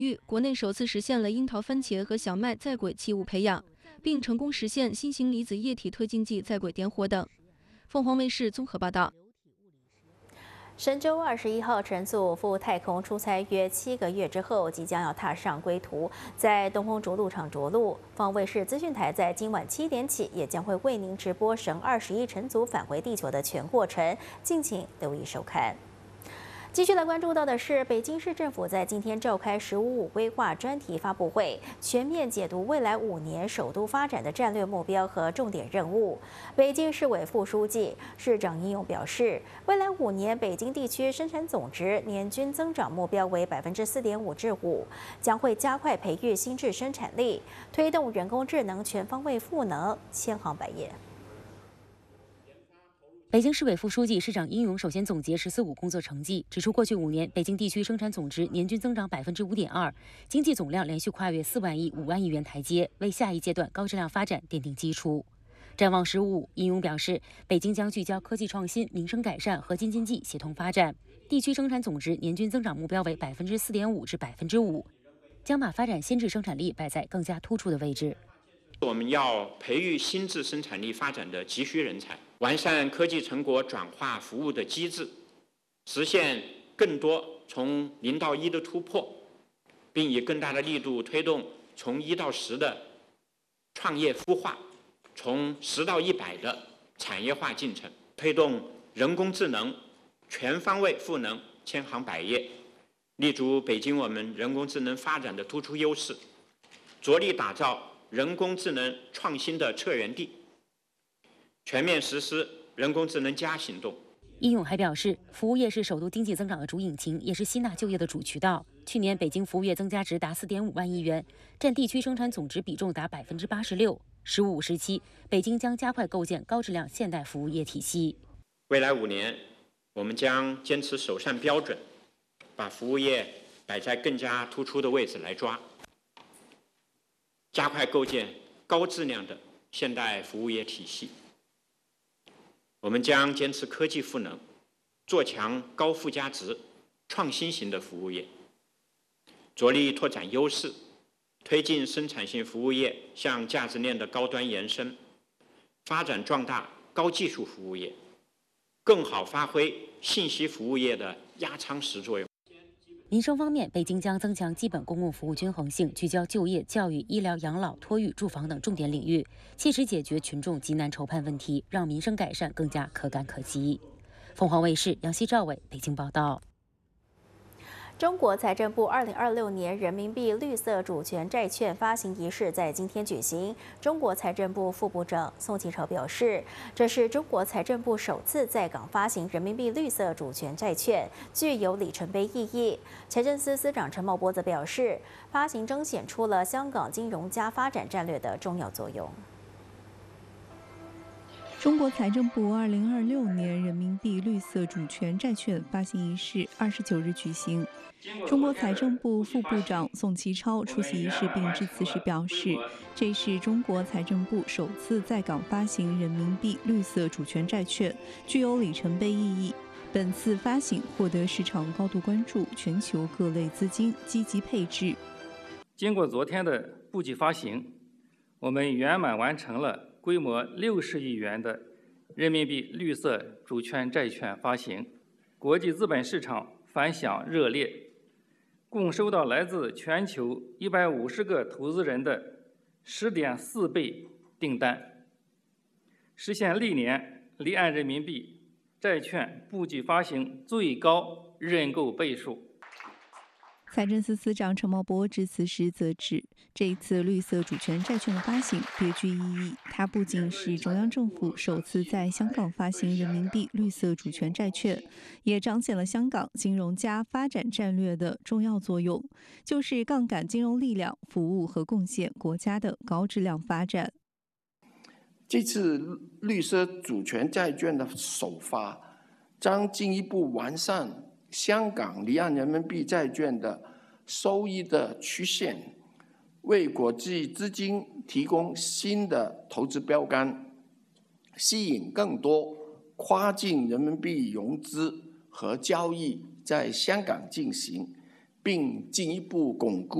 域，国内首次实现了樱桃、番茄和小麦在轨器物培养，并成功实现新型离子液体推进剂在轨点火等。凤凰卫视综合报道。 神舟21号乘组赴太空出差约7个月之后，即将要踏上归途，在东风着陆场着陆。凤凰卫视资讯台在今晚7点起也将会为您直播神21乘组返回地球的全过程，敬请留意收看。继续来关注到的是，北京市政府在今天召开“十五五”规划专题发布会，全面解读未来5年首都发展的战略目标和重点任务。北京市委副书记、市长应勇表示，未来5年北京地区生产总值年均增长目标为4.5%至5%，将会加快培育新质生产力，推动人工智能全方位赋能，千行百业。 北京市委副书记、市长应勇首先总结“十四五”工作成绩，指出过去5年北京地区生产总值年均增长5.2%，经济总量连续跨越4万亿、5万亿元台阶，为下一阶段高质量发展奠定基础。展望“十五五”，应勇表示，北京将聚焦科技创新、民生改善、核心经济协同发展，地区生产总值年均增长目标为4.5%至5%，将把发展新质生产力摆在更加突出的位置。 我们要培育新质生产力发展的急需人才，完善科技成果转化服务的机制，实现更多从0到1的突破，并以更大的力度推动从1到10的创业孵化，从10到100的产业化进程，推动人工智能全方位赋能，千行百业，立足北京我们人工智能发展的突出优势，着力打造人工智能创新的策源地，全面实施人工智能+行动。 应勇还表示，服务业是首都经济增长的主引擎，也是吸纳就业的主渠道。去年北京服务业增加值达4.5万亿元，占地区生产总值比重达86%。“十五五”时期，北京将加快构建高质量现代服务业体系。 未来5年，我们将坚持首善标准，把服务业摆在更加突出的位置来抓。加快构建高质量的现代服务业体系。我们将坚持科技赋能，做强高附加值、创新型的服务业，着力拓展优势，推进生产性服务业向价值链的高端延伸，发展壮大高技术服务业，更好发挥信息服务业的压舱石作用。 民生方面，北京将增强基本公共服务均衡性，聚焦就业、教育、医疗、养老、托育、住房等重点领域，切实解决群众急难愁盼问题，让民生改善更加可感可及。凤凰卫视杨希、赵伟北京报道。 中国财政部2026年人民币绿色主权债券发行仪式在今天举行。中国财政部副部长宋启超表示，这是中国财政部首次在港发行人民币绿色主权债券，具有里程碑意义。财政司司长陈茂波则表示，发行彰显出了香港金融加发展战略的重要作用。 中国财政部2026年人民币绿色主权债券发行仪式29日举行。中国财政部副部长宋启超出席仪式并致辞时表示，这是中国财政部首次在港发行人民币绿色主权债券，具有里程碑意义。本次发行获得市场高度关注，全球各类资金积极配置。 经过昨天的布局发行，我们圆满完成了规模60亿元的人民币绿色主权债券发行，国际资本市场反响热烈，共收到来自全球150个投资人的10.4倍订单，实现历年离岸人民币债券布局发行最高认购倍数。 财政司司长陈茂波致辞时则指，这一次绿色主权债券的发行别具意义，它不仅是中央政府首次在香港发行人民币绿色主权债券，也彰显了香港金融加发展战略的重要作用，就是杠杆金融力量服务和贡献国家的高质量发展。 这次绿色主权债券的首发，将进一步完善香港离岸人民币债券的收益的曲线，为国际资金提供新的投资标杆，吸引更多跨境人民币融资和交易在香港进行， 并进一步巩固